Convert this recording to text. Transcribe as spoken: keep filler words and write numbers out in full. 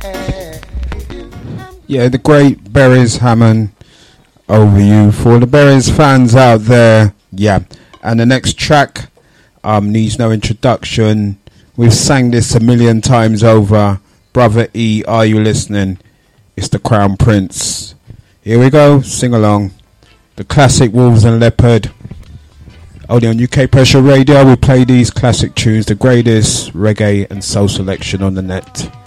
Yeah, the great Berries Hammond, Over You, for the Berries fans out there. Yeah, and the next track um, needs no introduction. We've sang this a million times over. Brother E, are you listening? It's the Crown Prince. Here we go, sing along. The classic Wolves and Leopard. Only on U K Pressure Radio, we play these classic tunes, the greatest reggae and soul selection on the net.